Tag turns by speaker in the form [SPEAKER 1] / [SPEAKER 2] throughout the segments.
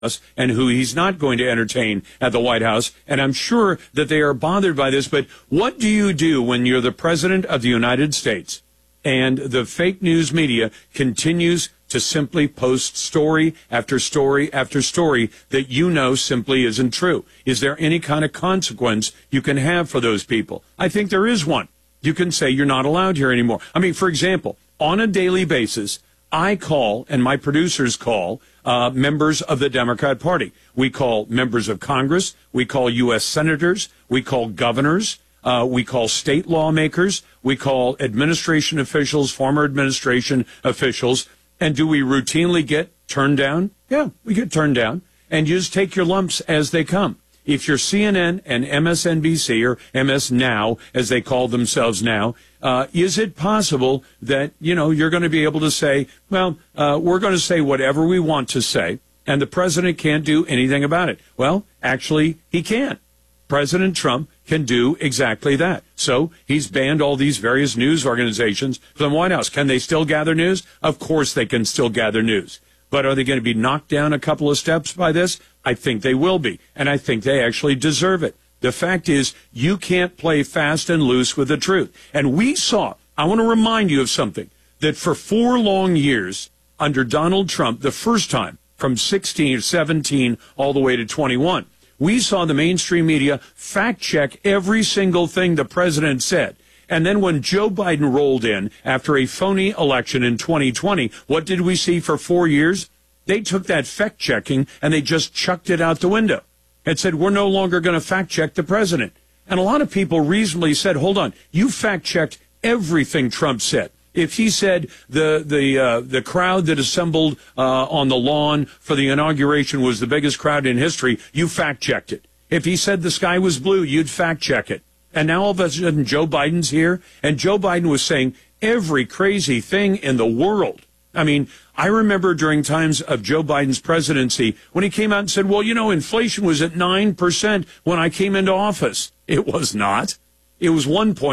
[SPEAKER 1] and who he's not going to entertain at the White House. And I'm sure that they are bothered by this. But what do you do when you're the president of the United States and the fake news media continues to simply post story after story after story that you know simply isn't true? Is there any kind of consequence you can have for those people? I think there is one. You can say you're not allowed here anymore. I mean, for example, on a daily basis, I call, and my producers call, members of the Democrat Party. We call members of Congress. We call U.S. senators. We call governors. We call state lawmakers. We call administration officials, former administration officials. And do we routinely get turned down? Yeah, we get turned down. And you just take your lumps as they come. If you're CNN and MSNBC, or MS Now, as they call themselves now, is it possible that, you're going to be able to say, well, we're going to say whatever we want to say, and the president can't do anything about it? Well, actually, he can. President Trump can do exactly that. So he's banned all these various news organizations from the White House. Can they still gather news? Of course they can still gather news. But are they going to be knocked down a couple of steps by this? I think they will be, and I think they actually deserve it. The fact is, you can't play fast and loose with the truth. And we saw, I want to remind you of something, that for 4 long years under Donald Trump, the first time from 16, 17, all the way to 21, we saw the mainstream media fact check every single thing the president said. And then when Joe Biden rolled in after a phony election in 2020, what did we see for 4 years? They took that fact checking and they just chucked it out the window and said, we're no longer going to fact check the president. And a lot of people reasonably said, hold on, you fact checked everything Trump said. If he said the crowd that assembled on the lawn for the inauguration was the biggest crowd in history, you fact checked it. If he said the sky was blue, you'd fact check it. And now all of a sudden Joe Biden's here, and Joe Biden was saying every crazy thing in the world. I mean, I remember during times of Joe Biden's presidency when he came out and said, well, inflation was at 9% when I came into office. It was not. It was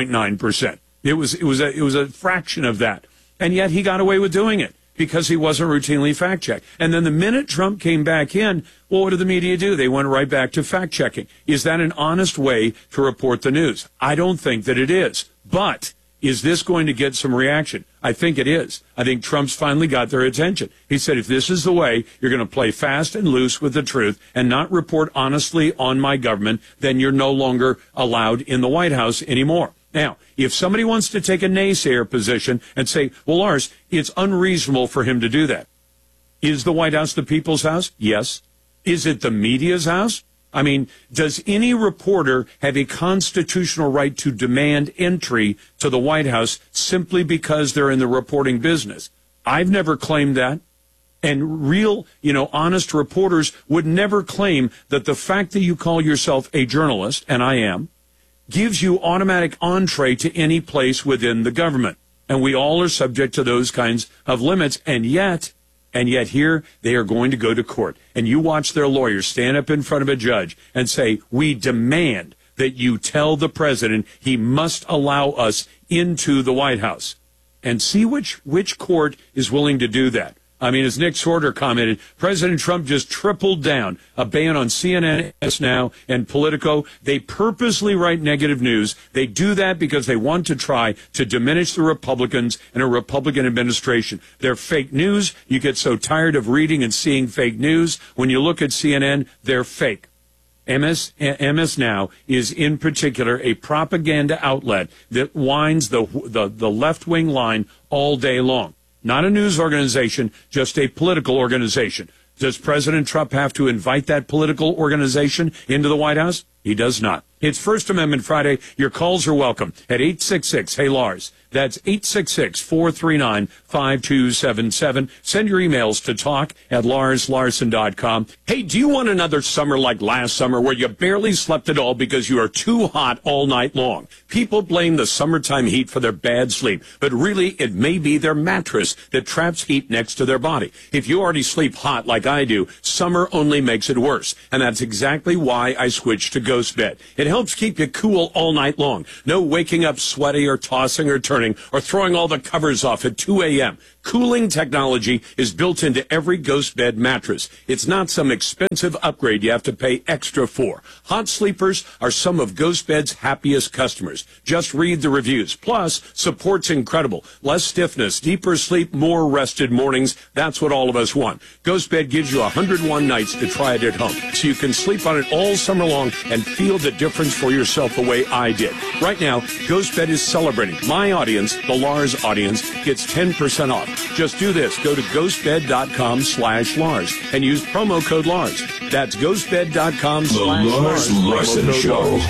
[SPEAKER 1] 1.9%. It was a fraction of that. And yet he got away with doing it because he wasn't routinely fact-checked. And then the minute Trump came back in, well, what did the media do? They went right back to fact-checking. Is that an honest way to report the news? I don't think that it is. But is this going to get some reaction? I think it is. I think Trump's finally got their attention. He said, if this is the way you're going to play fast and loose with the truth and not report honestly on my government, then you're no longer allowed in the White House anymore. Now, if somebody wants to take a naysayer position and say, well, Lars, it's unreasonable for him to do that. Is the White House the people's house? Yes. Is it the media's house? I mean, does any reporter have a constitutional right to demand entry to the White House simply because they're in the reporting business? I've never claimed that. And real, honest reporters would never claim that the fact that you call yourself a journalist, and I am, gives you automatic entree to any place within the government. And we all are subject to those kinds of limits. And yet here they are going to go to court. And you watch their lawyers stand up in front of a judge and say, we demand that you tell the president he must allow us into the White House. And see which court is willing to do that. I mean, as Nick Sorter commented, President Trump just tripled down a ban on CNN, Now, and Politico. They purposely write negative news. They do that because they want to try to diminish the Republicans and a Republican administration. They're fake news. You get so tired of reading and seeing fake news. When you look at CNN, they're fake. MS Now is in particular a propaganda outlet that winds the left-wing line all day long. Not a news organization, just a political organization. Does President Trump have to invite that political organization into the White House? He does not. It's First Amendment Friday. Your calls are welcome at 866-HEY-LARS. That's 866-439-5277. Send your emails to talk@LarsLarson.com. Hey, do you want another summer like last summer where you barely slept at all because you are too hot all night long? People blame the summertime heat for their bad sleep, but really it may be their mattress that traps heat next to their body. If you already sleep hot like I do, summer only makes it worse. And that's exactly why I switched to Ghost Bed. It helps keep you cool all night long. No waking up sweaty or tossing or turning or throwing all the covers off at 2 a.m. Cooling technology is built into every Ghost Bed mattress. It's not some expensive upgrade you have to pay extra for. Hot sleepers are some of Ghost Bed's happiest customers. Just read the reviews. Plus, support's incredible. Less stiffness, deeper sleep, more rested mornings. That's what all of us want. Ghost Bed gives you 101 nights to try it at home, so you can sleep on it all summer long and feel the difference for yourself the way I did. Right now, Ghost Bed is celebrating. My audience, the Lars audience, gets 10% off. Just do this. Go to ghostbed.com/Lars and use promo code Lars. That's ghostbed.com/Lars.
[SPEAKER 2] The Lars Larson Show.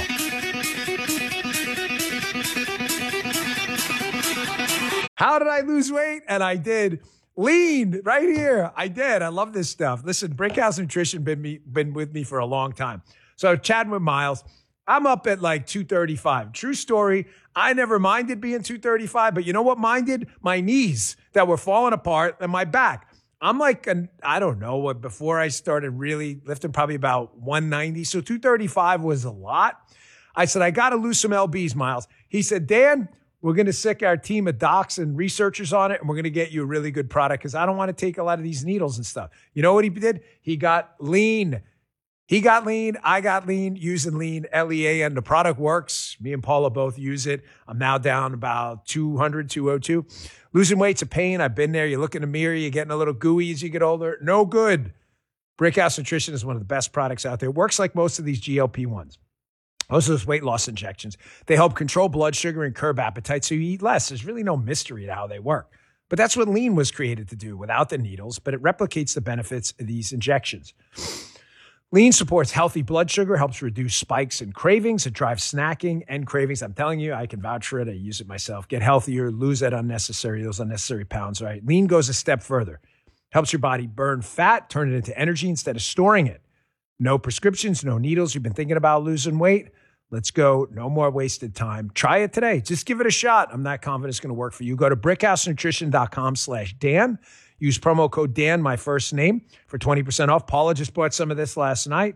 [SPEAKER 3] How did I lose weight? And I did. Lean right here. I did. I love this stuff. Listen, Brickhouse Nutrition been with me for a long time. So chatting with Miles, I'm up at like 235. True story. I never minded being 235, but you know what minded? My knees that were falling apart and my back. I'm like, I don't know what, before I started really lifting, probably about 190. So 235 was a lot. I said, I got to lose some LBs, Miles. He said, Dan, we're going to sick our team of docs and researchers on it, and we're going to get you a really good product because I don't want to take a lot of these needles and stuff. You know what he did? He got lean. He got lean. I got lean, using lean, Lean. The product works. Me and Paula both use it. I'm now down about 200, 202. Losing weight's a pain. I've been there. You look in the mirror, you're getting a little gooey as you get older. No good. Brickhouse Nutrition is one of the best products out there. It works like most of these GLP-1s. Most of those weight loss injections. They help control blood sugar and curb appetite so you eat less. There's really no mystery to how they work. But that's what lean was created to do without the needles, but it replicates the benefits of these injections. Lean supports healthy blood sugar, helps reduce spikes and cravings. It drives snacking and cravings. I'm telling you, I can vouch for it. I use it myself. Get healthier, lose those unnecessary pounds, right? Lean goes a step further. Helps your body burn fat, turn it into energy instead of storing it. No prescriptions, no needles. You've been thinking about losing weight? Let's go. No more wasted time. Try it today. Just give it a shot. I'm not confident it's going to work for you. Go to brickhousenutrition.com/Dan. Use promo code Dan, my first name, for 20% off. Paula just bought some of this last night.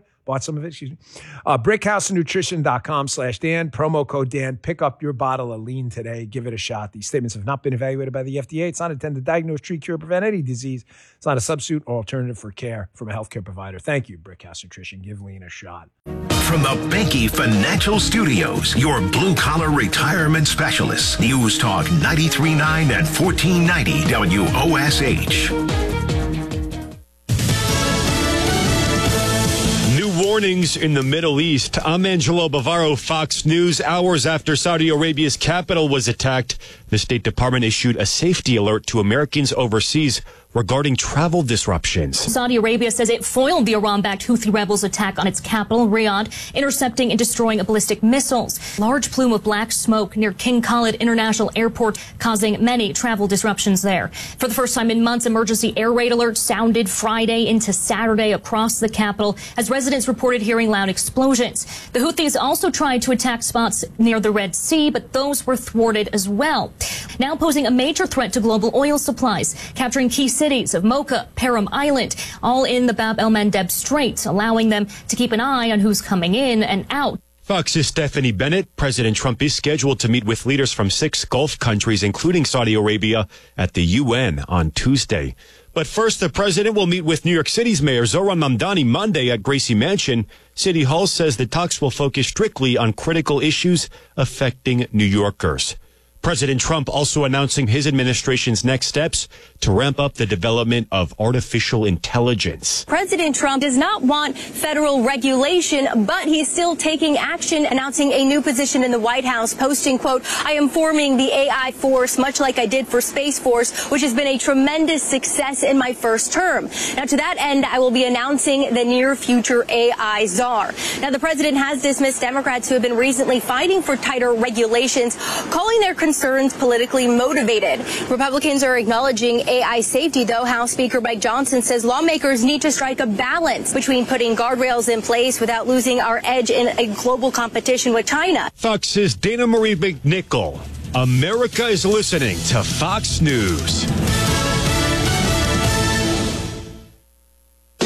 [SPEAKER 3] Brickhousenutrition.com/Dan. Promo code Dan. Pick up your bottle of lean today. Give it a shot. These statements have not been evaluated by the FDA. It's not intended to diagnose, treat, cure, prevent any disease. It's not a substitute or alternative for care from a healthcare provider. Thank you, Brickhouse Nutrition. Give lean a shot.
[SPEAKER 2] From the Banky Financial Studios, your blue-collar retirement specialists. News Talk 93.9 and 1490 WOSH.
[SPEAKER 4] Warnings in the Middle East. I'm Angelo Bavaro, Fox News. Hours after Saudi Arabia's capital was attacked, the State Department issued a safety alert to Americans overseas regarding travel disruptions.
[SPEAKER 5] Saudi Arabia says it foiled the Iran-backed Houthi rebels' attack on its capital, Riyadh, intercepting and destroying ballistic missiles. Large plume of black smoke near King Khalid International Airport, causing many travel disruptions there. For the first time in months, emergency air raid alerts sounded Friday into Saturday across the capital as residents reported hearing loud explosions. The Houthis also tried to attack spots near the Red Sea, but those were thwarted as well. Now posing a major threat to global oil supplies, capturing key cities of Mocha, Param Island, all in the Bab el-Mandeb Strait, allowing them to keep an eye on who's coming in and out.
[SPEAKER 4] Fox's Stephanie Bennett. President Trump is scheduled to meet with leaders from 6 Gulf countries, including Saudi Arabia, at the UN on Tuesday. But first, the president will meet with New York City's Mayor Zohran Mamdani Monday at Gracie Mansion. City Hall says the talks will focus strictly on critical issues affecting New Yorkers. President Trump also announcing his administration's next steps to ramp up the development of artificial intelligence.
[SPEAKER 6] President Trump does not want federal regulation, but he's still taking action, announcing a new position in the White House, posting, quote, I am forming the AI Force, much like I did for Space Force, which has been a tremendous success in my first term. Now, to that end, I will be announcing the near future AI czar. Now, the president has dismissed Democrats who have been recently fighting for tighter regulations, calling their concerns politically motivated. Republicans are acknowledging AI safety, though. House Speaker Mike Johnson says lawmakers need to strike a balance between putting guardrails in place without losing our edge in a global competition with China.
[SPEAKER 4] Fox's Dana Marie McNichol. America is listening to Fox News.
[SPEAKER 2] You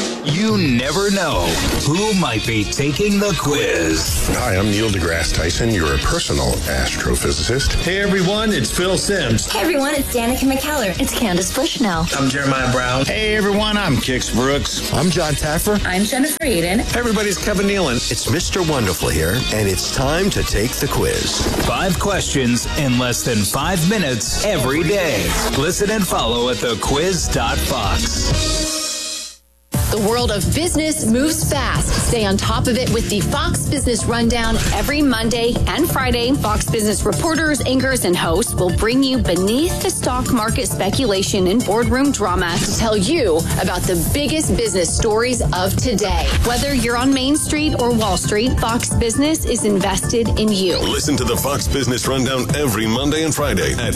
[SPEAKER 7] You never know who might be taking the quiz.
[SPEAKER 8] Hi, I'm Neil deGrasse Tyson, your personal astrophysicist.
[SPEAKER 9] Hey everyone, it's Phil Simms.
[SPEAKER 10] Hey everyone, it's Danica McKellar.
[SPEAKER 11] It's Candace Bushnell.
[SPEAKER 12] I'm Jeremiah Brown.
[SPEAKER 13] Hey everyone, I'm Kix Brooks.
[SPEAKER 14] I'm John Taffer.
[SPEAKER 15] I'm Jennifer Eden.
[SPEAKER 16] Hey everybody, it's Kevin Nealon.
[SPEAKER 17] It's Mr. Wonderful here, and it's time to take the quiz.
[SPEAKER 7] 5 questions in less than 5 minutes every day. Listen and follow at thequiz.fox.
[SPEAKER 18] The world of business moves fast. Stay on top of it with the Fox Business Rundown every Monday and Friday. Fox Business reporters, anchors, and hosts will bring you beneath the stock market speculation and boardroom drama to tell you about the biggest business stories of today. Whether you're on Main Street or Wall Street, Fox Business is invested in you.
[SPEAKER 19] Listen to the Fox Business Rundown every Monday and Friday at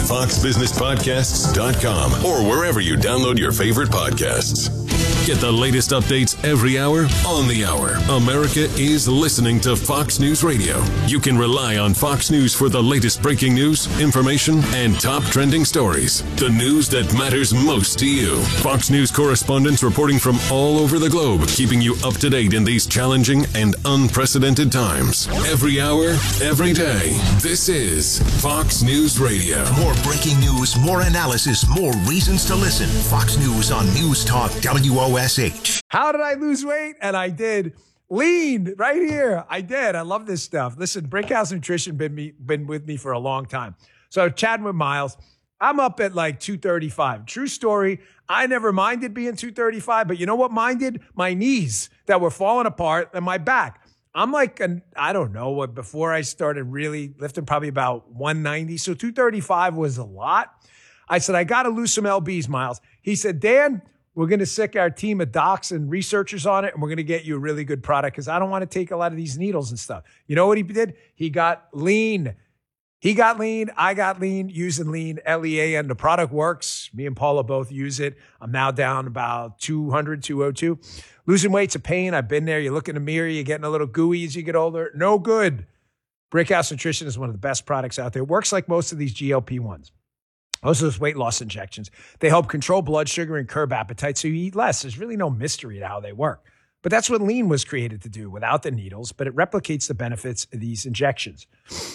[SPEAKER 19] foxbusinesspodcasts.com or wherever you download your favorite podcasts. Get the latest updates every hour on the hour. America is listening to Fox News Radio. You can rely on Fox News for the latest breaking news, information, and top trending stories. The news that matters most to you. Fox News correspondents reporting from all over the globe, keeping you up to date in these challenging and unprecedented times. Every hour, every day. This is Fox News Radio.
[SPEAKER 2] More breaking news, more analysis, more reasons to listen. Fox News on News Talk WOSH.
[SPEAKER 3] How did I lose weight? And I did. Lean right here. I did. I love this stuff. Listen, Brickhouse Nutrition been with me for a long time. So chatting with Miles, I'm up at like 235. True story. I never minded being 235, but you know what minded? My knees that were falling apart and my back. I'm like, I don't know what, before I started really lifting, probably about 190. So 235 was a lot. I said, I got to lose some LBs, Miles. He said, Dan, we're going to sick our team of docs and researchers on it, and we're going to get you a really good product because I don't want to take a lot of these needles and stuff. You know what he did? He got lean. He got lean. I got lean, using lean, LEAN. The product works. Me and Paula both use it. I'm now down about 200, 202. Losing weight's a pain. I've been there. You look in the mirror, you're getting a little gooey as you get older. No good. Brickhouse Nutrition is one of the best products out there. It works like most of these GLP-1s. Most of those weight loss injections, they help control blood sugar and curb appetite so you eat less. There's really no mystery to how they work. But that's what lean was created to do without the needles, but it replicates the benefits of these injections.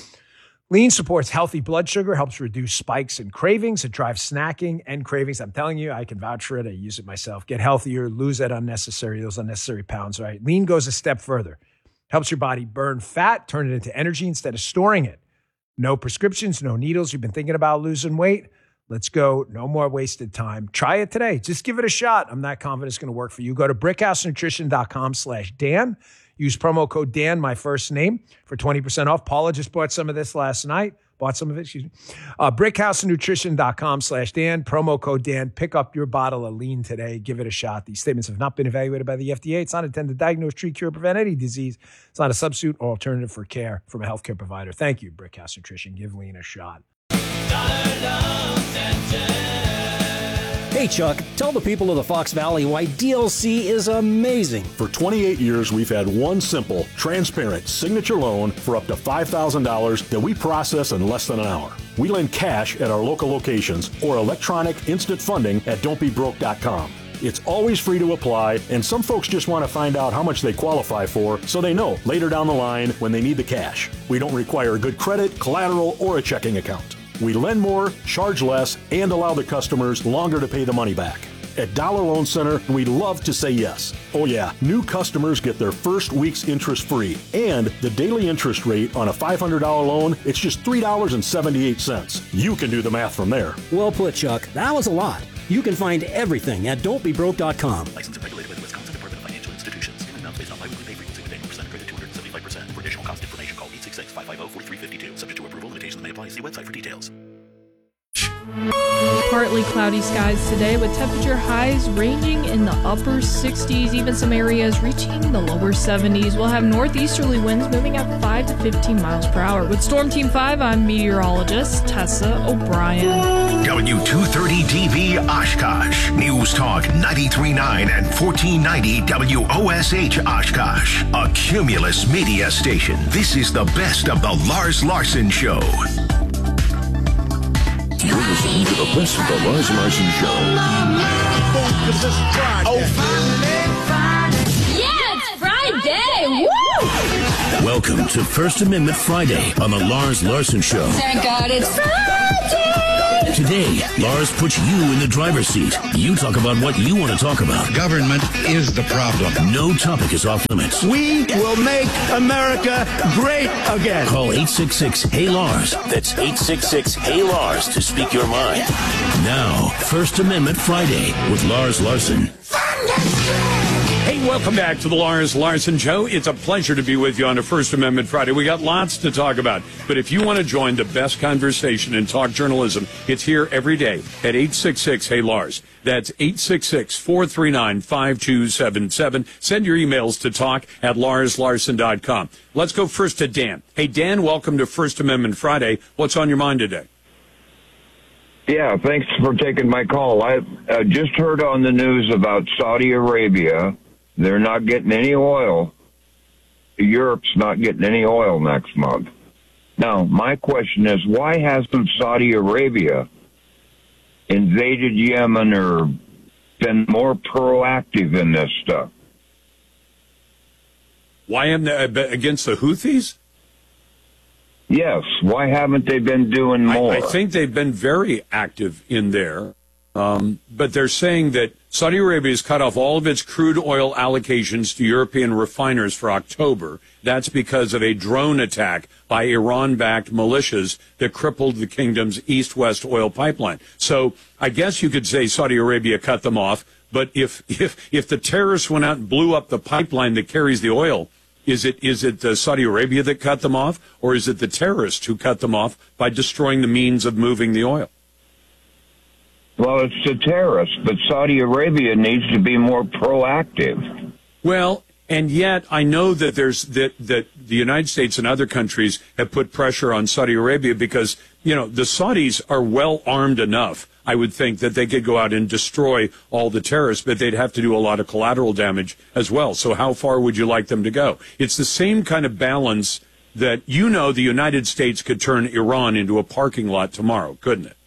[SPEAKER 3] Lean supports healthy blood sugar, helps reduce spikes and cravings. It drives snacking and cravings. I'm telling you, I can vouch for it. I use it myself. Get healthier, lose those unnecessary pounds, right? Lean goes a step further. Helps your body burn fat, turn it into energy instead of storing it. No prescriptions, no needles. You've been thinking about losing weight? Let's go. No more wasted time. Try it today. Just give it a shot. I'm not confident it's going to work for you. Go to brickhousenutrition.com/Dan. Use promo code Dan, my first name, for 20% off. Paula just bought some of this last night. brickhousenutrition.com/Dan. Promo code Dan. Pick up your bottle of lean today. Give it a shot. These statements have not been evaluated by the FDA. It's not intended to diagnose, treat, cure, prevent any disease. It's not a substitute or alternative for care from a healthcare provider. Thank you, Brickhouse Nutrition. Give lean a shot.
[SPEAKER 20] Hey, Chuck, tell the people of the Fox Valley why DLC is amazing.
[SPEAKER 21] For 28 years, we've had one simple, transparent signature loan for up to $5,000 that we process in less than an hour. We lend cash at our local locations or electronic instant funding at don'tbebroke.com. It's always free to apply, and some folks just want to find out how much they qualify for so they know later down the line when they need the cash. We don't require good credit, collateral, or a checking account. We lend more, charge less, and allow the customers longer to pay the money back. At Dollar Loan Center, we love to say yes. Oh yeah, new customers get their first week's interest free. And the daily interest rate on a $500 loan, it's just $3.78. You can do the math from there.
[SPEAKER 20] Well put, Chuck. That was a lot. You can find everything at don'tbebroke.com.
[SPEAKER 22] Licensed and regulated by the Wisconsin Department of Financial Institutions. Payment amounts based on biweekly pay frequency with annual percent credit 275%. For additional cost information, call 866-550-4352. Subject to approval, limitations may apply. See website for details.
[SPEAKER 23] Partly cloudy skies today with temperature highs ranging in the upper 60s, even some areas reaching the lower 70s. We'll have northeasterly winds moving at 5 to 15 miles per hour. With Storm Team 5, I'm meteorologist Tessa O'Brien.
[SPEAKER 2] W230DB Oshkosh. News Talk 93.9 and 1490 WOSH Oshkosh. A Cumulus media station. This is the best of the Lars Larson Show.
[SPEAKER 24] You're listening to the best of the Lars Larson Show.
[SPEAKER 11] day. Woo!
[SPEAKER 24] Welcome to First Amendment Friday on the Lars Larson Show.
[SPEAKER 11] Thank God it's Friday.
[SPEAKER 24] Today, Lars puts you in the driver's seat. You talk about what you want to talk about.
[SPEAKER 13] Government is the problem.
[SPEAKER 24] No topic is off limits.
[SPEAKER 12] We will make America great again.
[SPEAKER 24] Call 866-HEY-LARS. That's 866-HEY-LARS to speak your mind. Now, First Amendment Friday with Lars Larson.
[SPEAKER 1] Hey, welcome back to the Lars Larson Show. It's a pleasure to be with you on a First Amendment Friday. We got lots to talk about, but if you want to join the best conversation in talk journalism, it's here every day at 866-HEY-LARS. That's 866-439-5277. Send your emails to talk@larslarson.com. Let's go first to Dan. Hey, Dan, welcome to First Amendment Friday. What's on your mind today?
[SPEAKER 14] Yeah, thanks for taking my call. I just heard on the news about Saudi Arabia. They're not getting any oil. Europe's not getting any oil next month. Now, my question is, why hasn't Saudi Arabia invaded Yemen or been more proactive in this stuff?
[SPEAKER 1] Why am they against the Houthis?
[SPEAKER 14] Yes. Why haven't they been doing more?
[SPEAKER 1] I think they've been very active in there. But they're saying that Saudi Arabia has cut off all of its crude oil allocations to European refiners for October. That's because of a drone attack by Iran-backed militias that crippled the kingdom's east-west oil pipeline. So I guess you could say Saudi Arabia cut them off. But if the terrorists went out and blew up the pipeline that carries the oil, is it Saudi Arabia that cut them off, or is it the terrorists who cut them off by destroying the means of moving the oil?
[SPEAKER 14] Well, it's the terrorists, but Saudi Arabia needs to be more proactive.
[SPEAKER 1] Well, and yet I know that that the United States and other countries have put pressure on Saudi Arabia because, the Saudis are well armed enough, I would think, that they could go out and destroy all the terrorists, but they'd have to do a lot of collateral damage as well. So how far would you like them to go? It's the same kind of balance that, the United States could turn Iran into a parking lot tomorrow, couldn't it?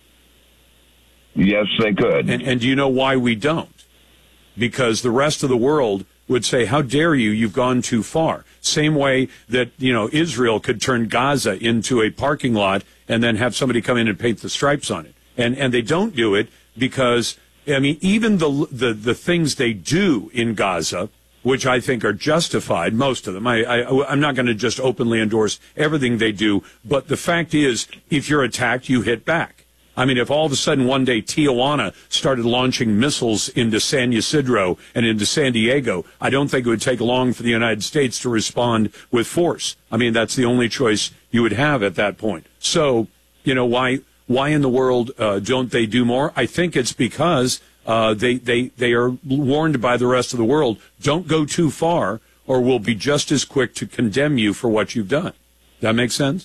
[SPEAKER 14] Yes, they could.
[SPEAKER 1] And do you know why we don't? Because the rest of the world would say, how dare you, you've gone too far. Same way that, Israel could turn Gaza into a parking lot and then have somebody come in and paint the stripes on it. And they don't do it because, even the things they do in Gaza, which I think are justified, most of them. I'm not going to just openly endorse everything they do, but the fact is, if you're attacked, you hit back. If all of a sudden one day Tijuana started launching missiles into San Ysidro and into San Diego, I don't think it would take long for the United States to respond with force. that's the only choice you would have at that point. So, why in the world don't they do more? I think it's because they are warned by the rest of the world, don't go too far or we'll be just as quick to condemn you for what you've done. That make sense?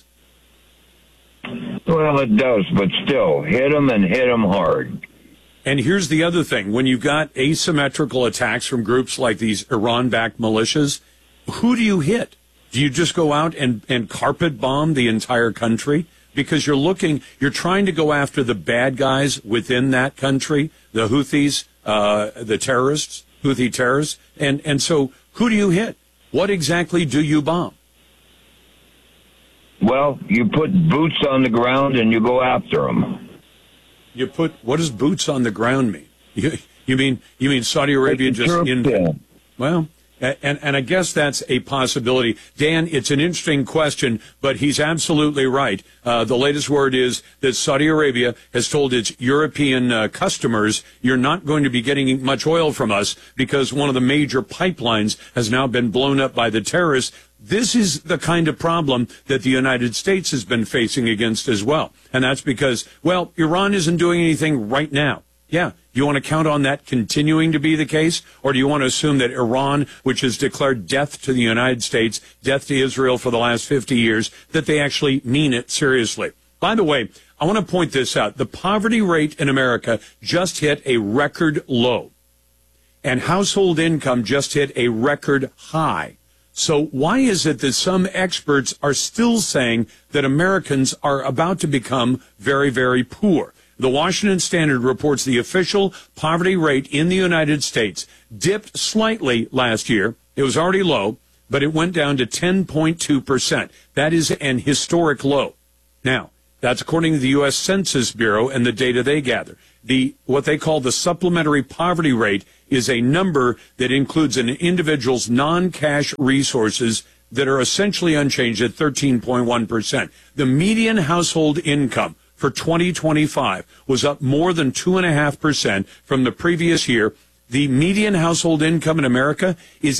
[SPEAKER 14] Well, it does, but still, hit them and hit them hard.
[SPEAKER 1] And here's the other thing. When you've got asymmetrical attacks from groups like these Iran-backed militias, who do you hit? Do you just go out and carpet bomb the entire country? Because you're trying to go after the bad guys within that country, the Houthis, the terrorists, Houthi terrorists. And so who do you hit? What exactly do you bomb?
[SPEAKER 14] Well, you put boots on the ground and you go after them.
[SPEAKER 1] What does boots on the ground mean? You mean Saudi Arabia just in? Well, and I guess that's a possibility. Dan, it's an interesting question, but he's absolutely right. The latest word is that Saudi Arabia has told its European customers, you're not going to be getting much oil from us because one of the major pipelines has now been blown up by the terrorists. This is the kind of problem that the United States has been facing against as well. And that's because, well, Iran isn't doing anything right now. Yeah. Do you want to count on that continuing to be the case? Or do you want to assume that Iran, which has declared death to the United States, death to Israel for the last 50 years, that they actually mean it seriously? By the way, I want to point this out. The poverty rate in America just hit a record low. And household income just hit a record high. So why is it that some experts are still saying that Americans are about to become very, very poor? The Washington Standard reports the official poverty rate in the United States dipped slightly last year. It was already low, but it went down to 10.2%. That is an historic low. Now, that's according to the U.S. Census Bureau and the data they gather. What they call the supplementary poverty rate is a number that includes an individual's non-cash resources that are essentially unchanged at 13.1%. The median household income for 2025 was up more than 2.5% from the previous year. The median household income in America is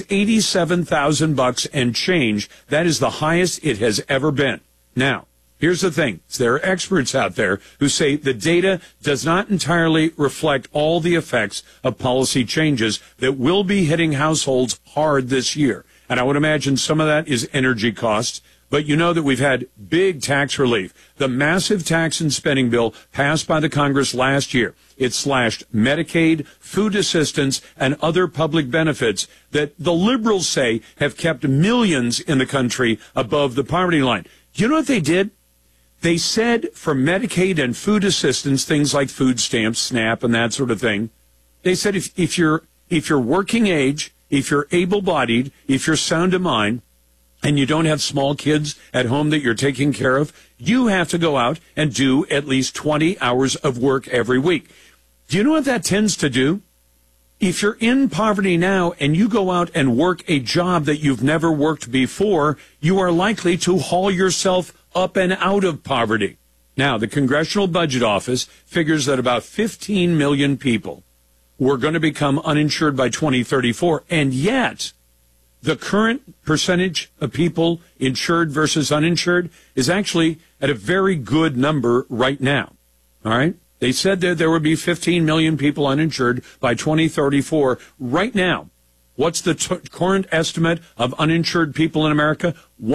[SPEAKER 1] $87,000 and change. That is the highest it has ever been. Now, here's the thing. There are experts out there who say the data does not entirely reflect all the effects of policy changes that will be hitting households hard this year. And I would imagine some of that is energy costs. But you know that we've had big tax relief. The massive tax and spending bill passed by the Congress last year. It slashed Medicaid, food assistance, and other public benefits that the liberals say have kept millions in the country above the poverty line. You know what they did? They said for Medicaid and food assistance, things like food stamps, SNAP, and that sort of thing, they said if you're working age, if you're able-bodied, if you're sound of mind, and you don't have small kids at home that you're taking care of, you have to go out and do at least 20 hours of work every week. Do you know what that tends to do? If you're in poverty now and you go out and work a job that you've never worked before, you are likely to haul yourself up and out of poverty. Now, the Congressional Budget Office figures that about 15 million people were going to become uninsured by 2034, and yet the current percentage of people insured versus uninsured is actually at a very good number right now. All right? They said that there would be 15 million people uninsured by 2034. Right now, what's the current estimate of uninsured people in America?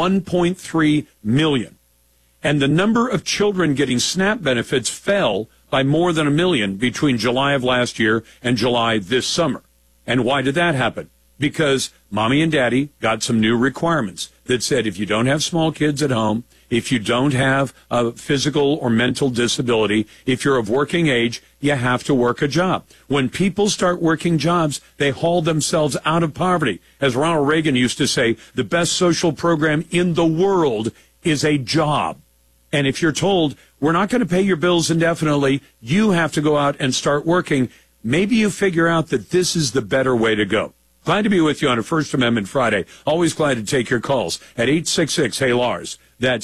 [SPEAKER 1] 1.3 million. And the number of children getting SNAP benefits fell by more than 1 million between July of last year and July this summer. And why did that happen? Because mommy and daddy got some new requirements that said if you don't have small kids at home, if you don't have a physical or mental disability, if you're of working age, you have to work a job. When people start working jobs, they haul themselves out of poverty. As Ronald Reagan used to say, the best social program in the world is a job. And if you're told, we're not going to pay your bills indefinitely, you have to go out and start working, maybe you figure out that this is the better way to go. Glad to be with you on a First Amendment Friday. Always glad to take your calls at 866-HEY-LARS. That's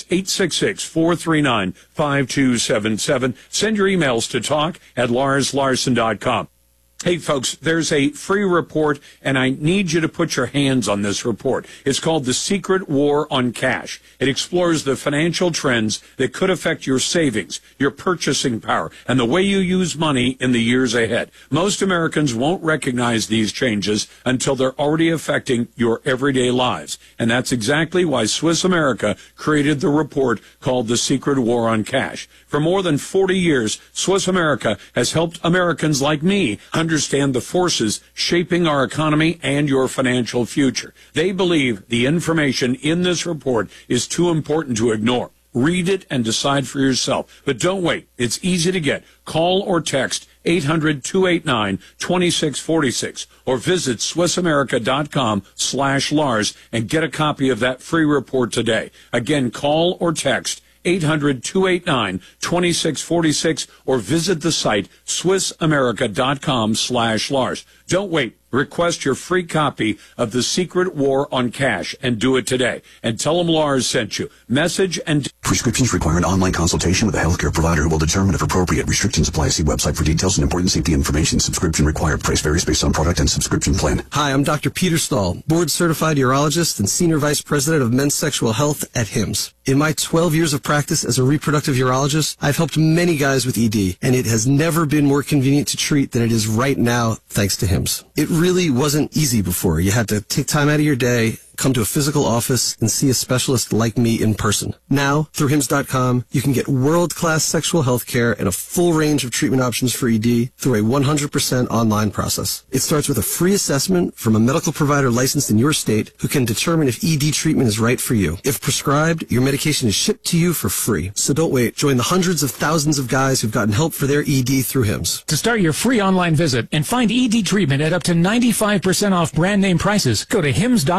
[SPEAKER 1] 866-439-5277. Send your emails to talk@LarsLarson.com. Hey, folks, there's a free report, and I need you to put your hands on this report. It's called The Secret War on Cash. It explores the financial trends that could affect your savings, your purchasing power, and the way you use money in the years ahead. Most Americans won't recognize these changes until they're already affecting your everyday lives. And that's exactly why Swiss America created the report called The Secret War on Cash. For more than 40 years, Swiss America has helped Americans like me understand the forces shaping our economy and your financial future. They believe the information in this report is too important to ignore. Read it and decide for yourself. But don't wait. It's easy to get. Call or text 800-289-2646 or visit SwissAmerica.com/Lars and get a copy of that free report today. Again, call or text 800-289-2646 or visit the site SwissAmerica.com/Lars. Don't wait. Request your free copy of The Secret War on Cash and do it today. And tell them Lars sent you. Message and...
[SPEAKER 5] Prescriptions require an online consultation with a healthcare provider who will determine if appropriate. Restrictions apply. See website for details and important safety information. Subscription required. Price varies based on product and subscription plan.
[SPEAKER 6] Hi, I'm Dr. Peter Stahl, board-certified urologist and Senior Vice President of Men's Sexual Health at HIMSS. In my 12 years of practice as a reproductive urologist, I've helped many guys with ED, and it has never been more convenient to treat than it is right now, thanks to HIMSS. It really wasn't easy before. You had to take time out of your day, come to a physical office, and see a specialist like me in person. Now, through HIMSS.com, you can get world-class sexual health care and a full range of treatment options for ED through a 100% online process. It starts with a free assessment from a medical provider licensed in your state who can determine if ED treatment is right for you. If prescribed, your medication is shipped to you for free. So don't wait. Join the hundreds of thousands of guys who've gotten help for their ED through HIMSS.
[SPEAKER 15] To start your free online visit and find ED treatment at up to 95% off brand name prices, go to HIMSS.com/Lars.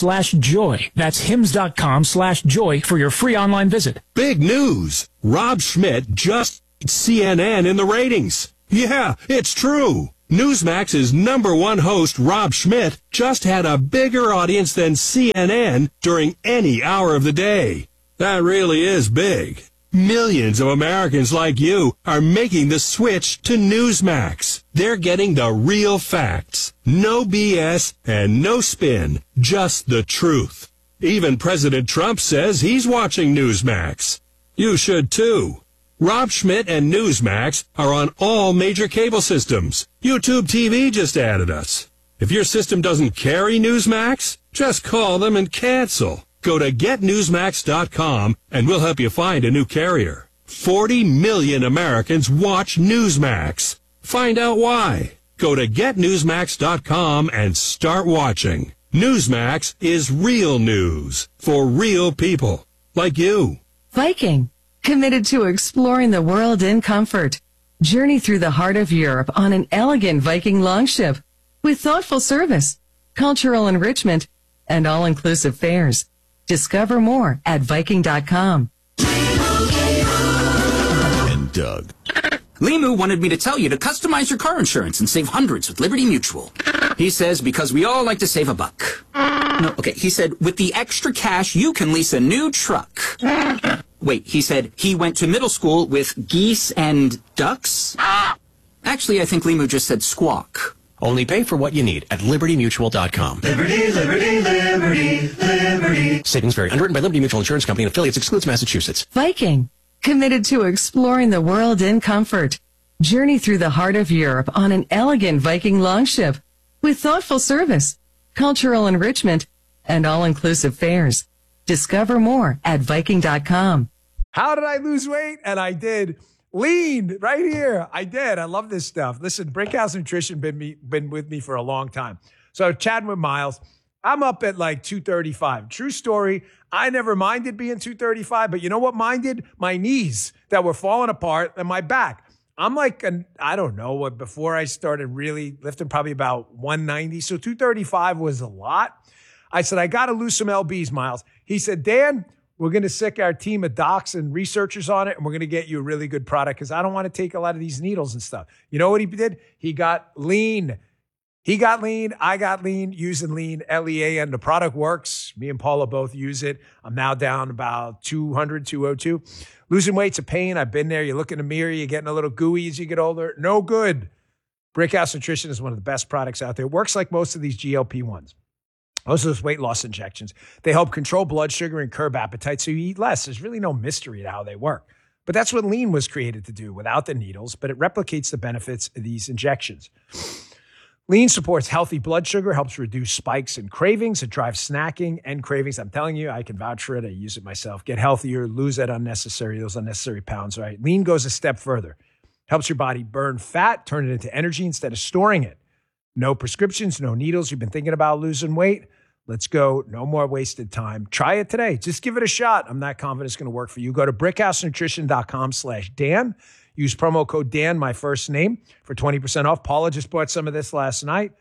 [SPEAKER 4] hims.com/joy. That's hims.com/joy for your free online visit.
[SPEAKER 8] Big news. Rob Schmidt just beat CNN in the ratings. Yeah, it's true. Newsmax's #1 host, Rob Schmidt, just had a bigger audience than CNN during any hour of the day. That really is big. Millions of Americans like you are making the switch to Newsmax. They're getting the real facts. No BS and no spin. Just the truth. Even President Trump says he's watching Newsmax. You should too. Rob Schmidt and Newsmax are on all major cable systems. YouTube TV just added us. If your system doesn't carry Newsmax, just call them and cancel. Go to getnewsmax.com and we'll help you find a new carrier. 40 million Americans watch Newsmax. Find out why. Go to getnewsmax.com and start watching. Newsmax is real news for real people like you.
[SPEAKER 15] Viking, committed to exploring the world in comfort. Journey through the heart of Europe on an elegant Viking longship with thoughtful service, cultural enrichment, and all-inclusive fares. Discover more at Viking.com.
[SPEAKER 16] And Doug. Limu wanted me to tell you to customize your car insurance and save hundreds with Liberty Mutual. He says because we all like to save a buck. No, okay, he said with the extra cash you can lease a new truck. Wait, he said he went to middle school with geese and ducks? Actually, I think Limu just said squawk.
[SPEAKER 25] Only pay for what you need at LibertyMutual.com.
[SPEAKER 12] Liberty, liberty, liberty, liberty.
[SPEAKER 25] Savings vary. Underwritten by Liberty Mutual Insurance Company and affiliates. Excludes Massachusetts.
[SPEAKER 15] Viking, committed to exploring the world in comfort. Journey through the heart of Europe on an elegant Viking longship with thoughtful service, cultural enrichment, and all-inclusive fares. Discover more at Viking.com.
[SPEAKER 3] How did I lose weight? And I did. Lean right here. I did. I love this stuff. Listen, Brickhouse Nutrition been with me for a long time. So chatting with Miles, I'm up at like 235. True story. I never minded being 235, but you know what minded? My knees that were falling apart and my back. I'm like, I don't know what, before I started really lifting, probably about 190. So 235 was a lot. I said, I got to lose some LBs, Miles. He said, Dan, we're going to sick our team of docs and researchers on it, and we're going to get you a really good product because I don't want to take a lot of these needles and stuff. You know what he did? He got lean. He got lean. I got lean using lean, LEAN. The product works. Me and Paula both use it. I'm now down about 200, 202. Losing weight's a pain. I've been there. You look in the mirror. You're getting a little gooey as you get older. No good. Brickhouse Nutrition is one of the best products out there. It works like most of these GLP-1s. Most of those weight loss injections. They help control blood sugar and curb appetite so you eat less. There's really no mystery to how they work. But that's what lean was created to do without the needles, but it replicates the benefits of these injections. Lean supports healthy blood sugar, helps reduce spikes and cravings. It drives snacking and cravings. I'm telling you, I can vouch for it. I use it myself. Get healthier, lose those unnecessary pounds, right? Lean goes a step further. Helps your body burn fat, turn it into energy instead of storing it. No prescriptions, no needles. You've been thinking about losing weight? Let's go. No more wasted time. Try it today. Just give it a shot. I'm not confident it's going to work for you. Go to brickhousenutrition.com/Dan. Use promo code Dan, my first name, for 20% off. Paula just bought some of this last night.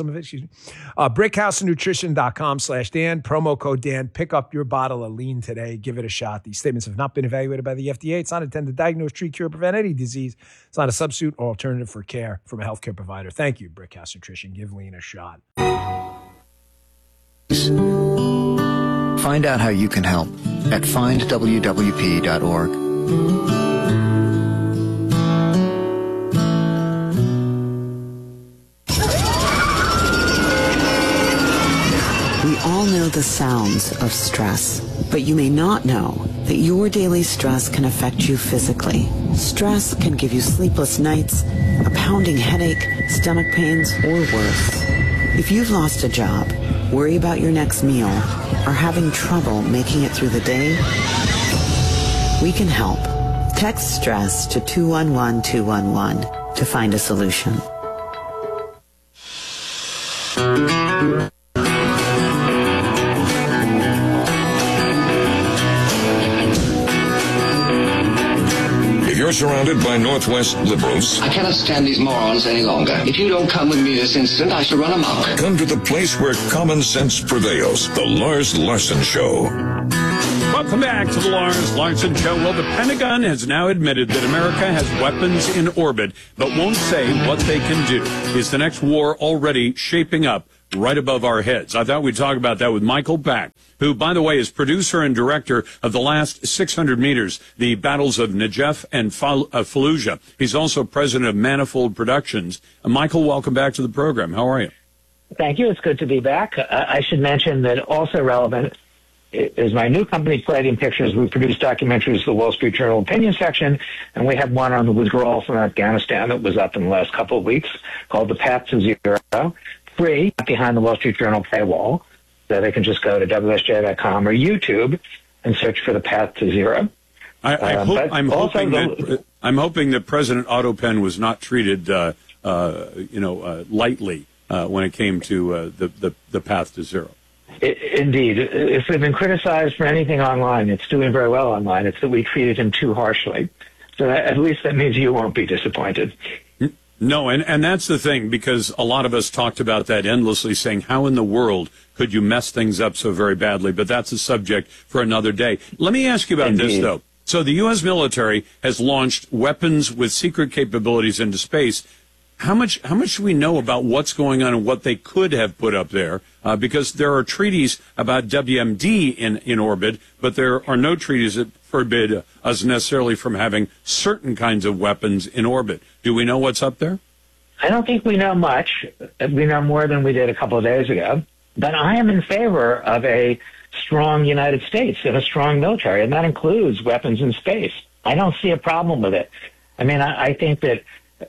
[SPEAKER 3] Brickhousenutrition.com/Dan. Promo code Dan. Pick up your bottle of lean today. Give it a shot. These statements have not been evaluated by the FDA. It's not intended to diagnose, treat, cure, prevent any disease. It's not a substitute or alternative for care from a healthcare provider. Thank you, Brickhouse Nutrition. Give lean a shot.
[SPEAKER 26] Find out how you can help at findwwp.org.
[SPEAKER 27] We all know the sounds of stress, but you may not know that your daily stress can affect you physically. Stress can give you sleepless nights, a pounding headache, stomach pains, or worse. If you've lost a job, worry about your next meal, or having trouble making it through the day, we can help. Text STRESS to 211-211 to find a solution.
[SPEAKER 7] are surrounded by Northwest liberals.
[SPEAKER 9] I cannot stand these morons any longer. If you don't come with me this instant, I shall run amok.
[SPEAKER 7] Come to the place where common sense prevails. The Lars Larson Show.
[SPEAKER 1] Welcome back to the Lars Larson Show. Well, the Pentagon has now admitted that America has weapons in orbit, but won't say what they can do. Is the next war already shaping up right above our heads? I thought we'd talk about that with Michael Pack, who, by the way, is producer and director of the last 600 meters, the battles of Najaf and Fallujah. He's also president of Manifold Productions. Michael, welcome back to the program. How are you?
[SPEAKER 10] Thank you. It's good to be back. I should mention that also relevant is my new company, Palladium Pictures. We produce documentaries for the Wall Street Journal opinion section, and we have one on the withdrawal from Afghanistan that was up in the last couple of weeks called The Path to Zero, free behind the Wall Street Journal paywall. So they can just go to WSJ.com or YouTube and search for The Path to Zero.
[SPEAKER 1] I'm hoping that President Otto Penn was not treated, lightly when it came to the Path to Zero.
[SPEAKER 10] Indeed. If we've been criticized for anything online, it's doing very well online. It's that we treated him too harshly. So at least that means you won't be disappointed.
[SPEAKER 1] No, and that's the thing, because a lot of us talked about that endlessly, saying, how in the world could you mess things up so very badly? But that's a subject for another day. Let me ask you about this, though. So the U.S. military has launched weapons with secret capabilities into space. How much do we know about what's going on and what they could have put up there? Because there are treaties about WMD in orbit, but there are no treaties that forbid us necessarily from having certain kinds of weapons in orbit. Do we know what's up there?
[SPEAKER 10] I don't think we know much. We know more than we did a couple of days ago. But I am in favor of a strong United States and a strong military, and that includes weapons in space. I don't see a problem with it. I mean, I think that,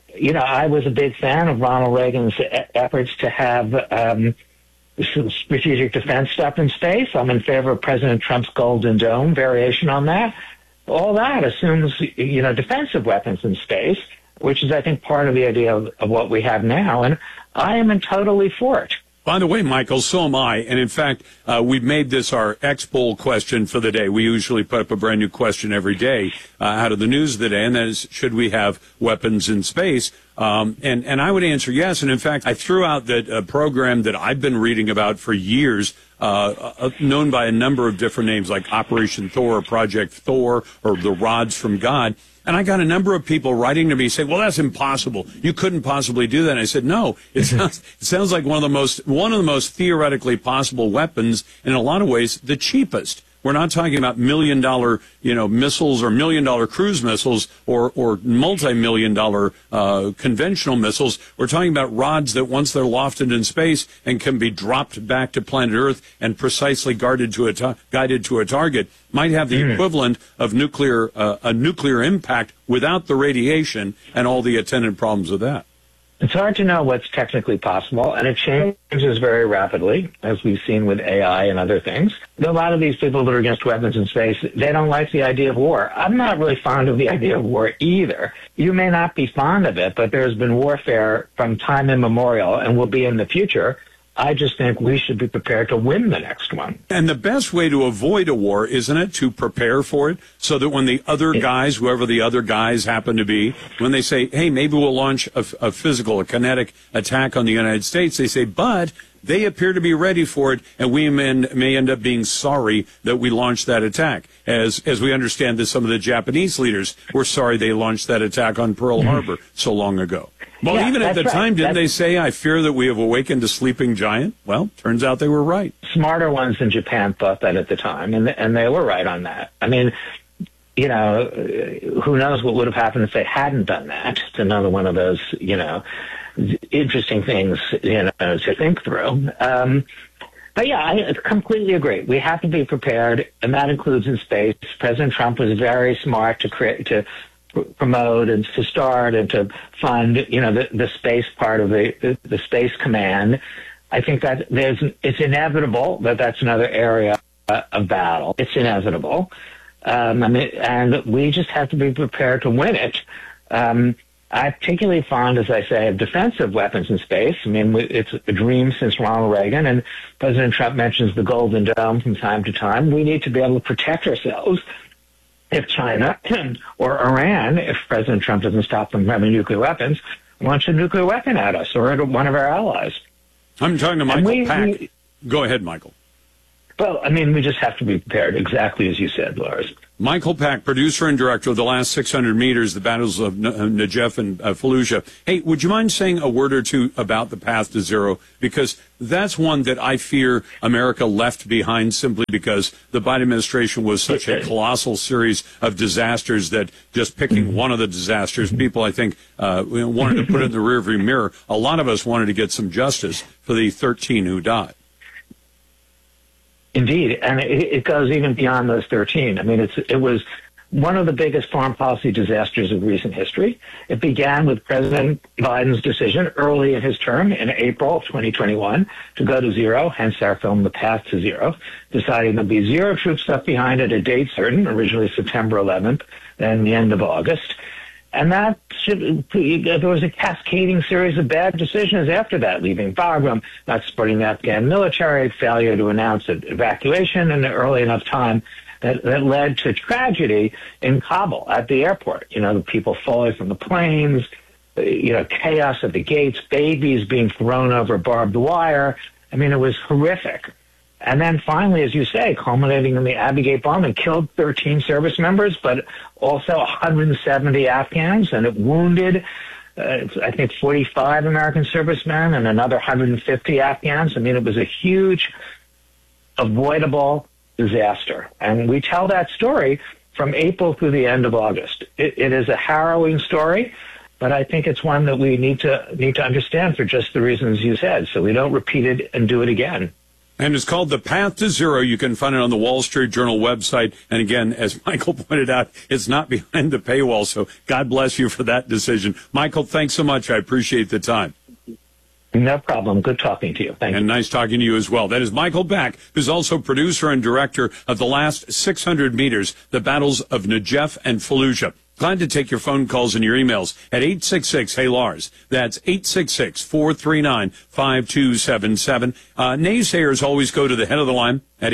[SPEAKER 10] I was a big fan of Ronald Reagan's efforts to have some strategic defense stuff in space. I'm in favor of President Trump's Golden Dome variation on that. All that assumes, defensive weapons in space, which is, I think, part of the idea of what we have now. And I am totally for it.
[SPEAKER 1] By the way, Michael, so am I. And in fact, we've made this our X-Poll question for the day. We usually put up a brand new question every day out of the news of the day, and that is, should we have weapons in space? And I would answer yes. And in fact, I threw out that program that I've been reading about for years, known by a number of different names, like Operation Thor, or Project Thor, or The Rods from God. And I got a number of people writing to me saying, well, that's impossible. You couldn't possibly do that. And I said, no, it sounds like one of the most theoretically possible weapons, in a lot of ways, the cheapest. We're not talking about $1 million, missiles or $1 million cruise missiles or multi-million-dollar conventional missiles. We're talking about rods that once they're lofted in space and can be dropped back to planet Earth and precisely guided to a target, might have the equivalent of a nuclear impact without the radiation and all the attendant problems of that.
[SPEAKER 10] It's hard to know what's technically possible, and it changes very rapidly, as we've seen with AI and other things. A lot of these people that are against weapons in space, they don't like the idea of war. I'm not really fond of the idea of war either. You may not be fond of it, but there's been warfare from time immemorial and will be in the future. I just think we should be prepared to win the next one. And
[SPEAKER 1] the best way to avoid a war, isn't it, to prepare for it, so that when the other guys, whoever the other guys happen to be, when they say, hey, maybe we'll launch a kinetic attack on the United States, they say, but they appear to be ready for it, and we may end up being sorry that we launched that attack. As we understand that some of the Japanese leaders were sorry they launched that attack on Pearl Harbor so long ago. Well, yeah, even at the time, didn't they say, I fear that we have awakened a sleeping giant? Well, turns out they were right.
[SPEAKER 10] Smarter ones in Japan thought that at the time, and they were right on that. I mean, who knows what would have happened if they hadn't done that? It's another one of those, interesting things, to think through. But yeah, I completely agree. We have to be prepared, and that includes in space. President Trump was very smart to promote and to start and to fund, the space part of the Space Command. I think that it's inevitable that that's another area of battle. It's inevitable. And we just have to be prepared to win it. I'm particularly fond, as I say, of defensive weapons in space. I mean, it's a dream since Ronald Reagan, and President Trump mentions the Golden Dome from time to time. We need to be able to protect ourselves if China or Iran, if President Trump doesn't stop them from having nuclear weapons, launch a nuclear weapon at us or at one of our allies.
[SPEAKER 1] I'm talking to Michael Pack. Go ahead, Michael.
[SPEAKER 10] Well, I mean, we just have to be prepared, exactly as you said, Lars.
[SPEAKER 1] Michael Pack, producer and director of The Last 600 Meters, the battles of Najaf and Fallujah. Hey, would you mind saying a word or two about the Path to Zero? Because that's one that I fear America left behind simply because the Biden administration was such a colossal series of disasters that just picking one of the disasters, people, I think, wanted to put it in the rearview mirror. A lot of us wanted to get some justice for the 13 who died.
[SPEAKER 10] Indeed, and it goes even beyond those 13. I mean, it was one of the biggest foreign policy disasters of recent history. It began with President Biden's decision early in his term in April 2021 to go to zero, hence our film The Path to Zero, deciding there'll be zero troops left behind at a date certain, originally September 11th, then the end of August. And there was a cascading series of bad decisions after that, leaving Bagram, not supporting the Afghan military, failure to announce an evacuation in an early enough time that led to tragedy in Kabul at the airport. You know, the people falling from the planes, chaos at the gates, babies being thrown over barbed wire. I mean, it was horrific. And then finally, as you say, culminating in the Abbey Gate bombing, killed 13 service members, but also 170 Afghans, and it wounded, I think, 45 American servicemen and another 150 Afghans. I mean, it was a huge, avoidable disaster. And we tell that story from April through the end of August. It is a harrowing story, but I think it's one that we need to understand for just the reasons you said, so we don't repeat it and do it again.
[SPEAKER 1] And it's called The Path to Zero. You can find it on the Wall Street Journal website. And again, as Michael pointed out, it's not behind the paywall. So God bless you for that decision. Michael, thanks so much. I appreciate the time.
[SPEAKER 10] No problem. Good talking to you. Thank you.
[SPEAKER 1] And nice talking to you as well. That is Michael Pack, who's also producer and director of The Last 600 Meters, the battles of Najaf and Fallujah. Glad to take your phone calls and your emails at 866-HEY-LARS. That's 866-439-5277. Naysayers always go to the head of the line at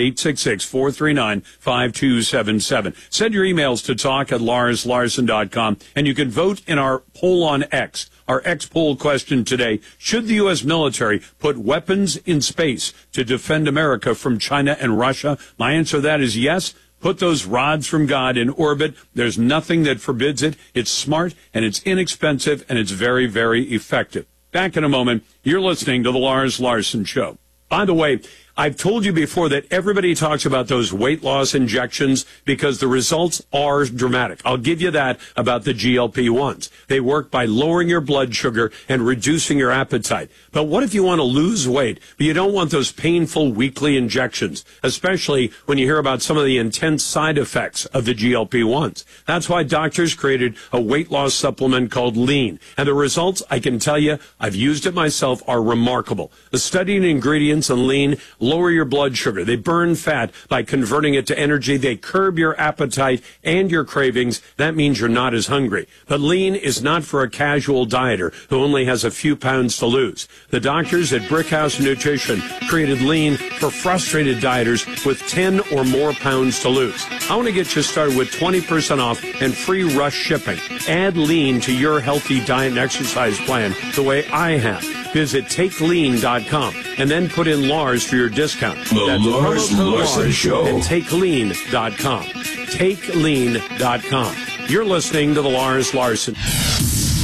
[SPEAKER 1] 866-439-5277. Send your emails to talk@LarsLarson.com, and you can vote in our poll on X. Our X poll question today: should the U.S. military put weapons in space to defend America from China and Russia? My answer to that is yes. Put those rods from God in orbit. There's nothing that forbids it. It's smart, and it's inexpensive, and it's very, very effective. Back in a moment. You're listening to The Lars Larson Show. By the way, I've told you before that everybody talks about those weight loss injections because the results are dramatic. I'll give you that about the GLP-1s. They work by lowering your blood sugar and reducing your appetite. But what if you want to lose weight, but you don't want those painful weekly injections, especially when you hear about some of the intense side effects of the GLP-1s? That's why doctors created a weight loss supplement called Lean. And the results, I can tell you, I've used it myself, are remarkable. The studied ingredients in Lean lower your blood sugar. They burn fat by converting it to energy. They curb your appetite and your cravings. That means you're not as hungry. But Lean is not for a casual dieter who only has a few pounds to lose. The doctors at Brickhouse Nutrition created Lean for frustrated dieters with 10 or more pounds to lose. I want to get you started with 20% off and free rush shipping. Add Lean to your healthy diet and exercise plan the way I have. Visit TakeLean.com and then put in Lars for your discount.
[SPEAKER 7] The Lars Larson Show.
[SPEAKER 1] And TakeLean.com. TakeLean.com. You're listening to The Lars Larson.